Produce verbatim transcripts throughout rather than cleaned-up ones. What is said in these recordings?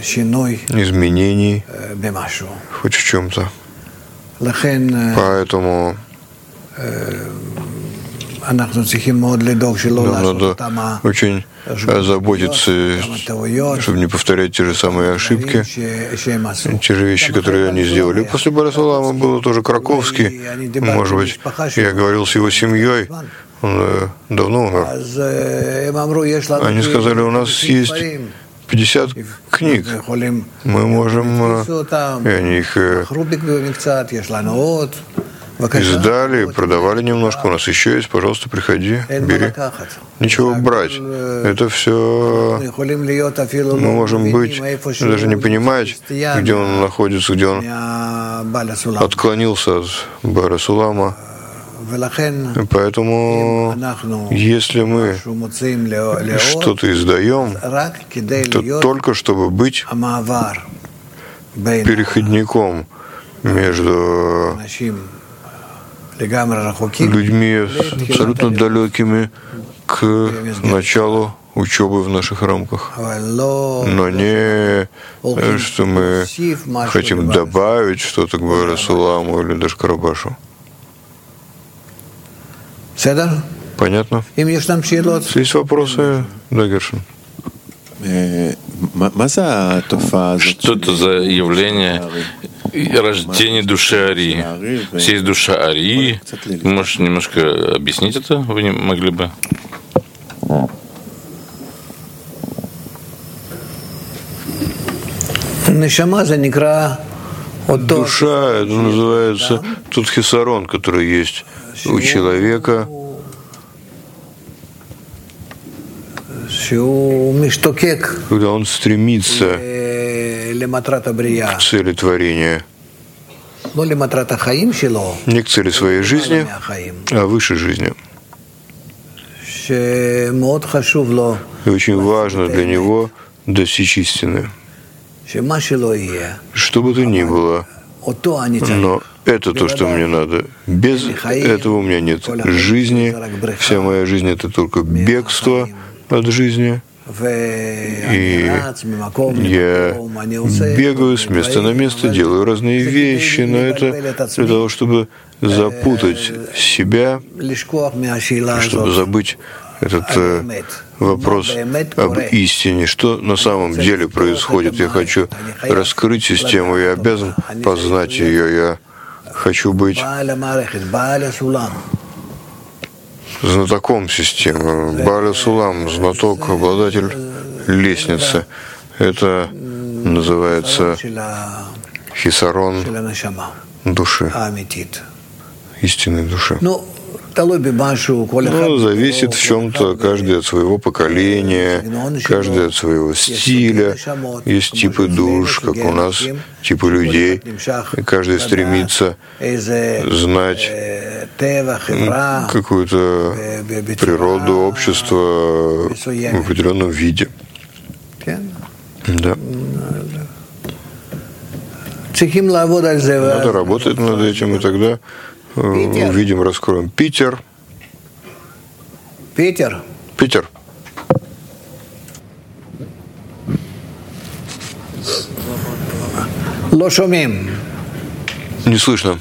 изменений хоть в чем-то. Поэтому нам надо очень заботиться, чтобы не повторять те же самые ошибки, те же вещи, которые они сделали. После Баля Сулама был тоже Краковский, может быть, я говорил с его семьей, он давно умер. Они сказали, у нас есть пятьдесят книг, мы можем, и они их издали, продавали немножко, у нас еще есть, пожалуйста, приходи, бери. Ничего брать. Это все мы можем быть, даже не понимать, где он находится, где он отклонился от Баля Сулама. Поэтому, если мы что-то издаем, то только чтобы быть переходником между людьми абсолютно далекими к началу учебы в наших рамках. Но не, что мы хотим добавить что-то к Балю Суламу или даже к Рабашу. Понятно? Есть вопросы, да, Гершин? Что это за явление рождения души Арии? Есть душа Арии. Можешь немножко объяснить это? Вы не могли бы? Душа, это называется тот хисарон, который есть у человека, когда он стремится к цели творения, не к цели своей жизни, а выше жизни. И очень важно для него достичь истины. Что бы то ни было, но это то, что мне надо. Без этого у меня нет жизни. Вся моя жизнь — это только бегство от жизни. И я бегаю с места на место, делаю разные вещи, но это для того, чтобы запутать себя, чтобы забыть этот э, вопрос об истине, что на самом деле происходит. Я хочу раскрыть систему, я обязан познать ее, я хочу быть знатоком системы. Баля Сулам, знаток, обладатель лестницы. Это называется хисарон души, истинной души. Ну, зависит в чем-то, каждый от своего поколения, каждый от своего стиля. Есть типы душ, как у нас, типы людей. И каждый стремится знать какую-то природу общества в определенном виде. Да. Надо работать над этим, и тогда увидим, раскроем. Питер. Питер. Питер. Не слышно.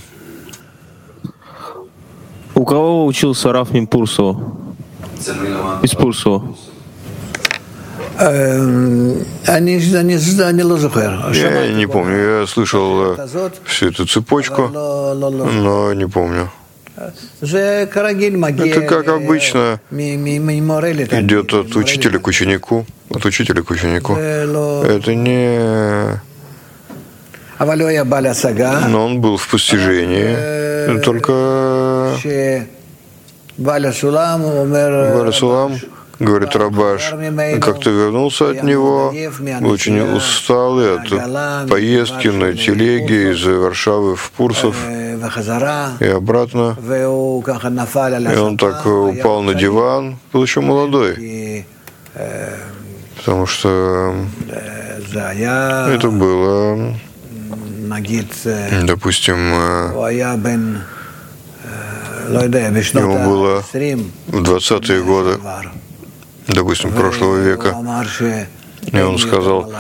У кого учился Раф Мипурсо? Из Пурсо. Я не помню. Я слышал всю эту цепочку, но не помню. Это, как обычно, идет от учителя к ученику, от учителя к ученику. Это не... Но он был в постижении, только Баля Сулам, говорит Рабаш, как-то вернулся от него, очень усталый от поездки на телеге из Варшавы в Пурсов и обратно. И он так упал на диван, был еще молодой, потому что это было, допустим, ему было в двадцатые годы, допустим, прошлого века, и он сказал: